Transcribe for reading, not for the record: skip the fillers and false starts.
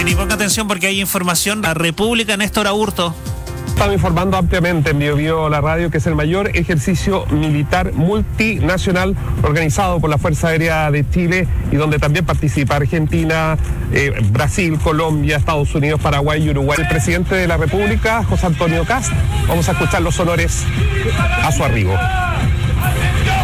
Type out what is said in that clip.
Y ponga atención porque hay información. La República, Néstor Aburto. Estamos informando ampliamente en Biobío La Radio que es el mayor ejercicio militar multinacional organizado por la Fuerza Aérea de Chile y donde también participa Argentina, Brasil, Colombia, Estados Unidos, Paraguay y Uruguay. El presidente de la República, José Antonio Kast, vamos a escuchar los honores a su arribo.